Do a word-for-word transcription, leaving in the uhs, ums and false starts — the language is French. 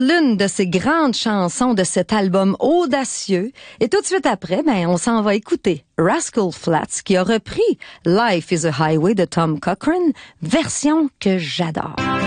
l'une de ces grandes chansons de cet album audacieux. Et tout de suite après, ben, on s'en va écouter Rascal Flatts qui a repris Life is a Highway de Tom Cochrane, version que j'adore.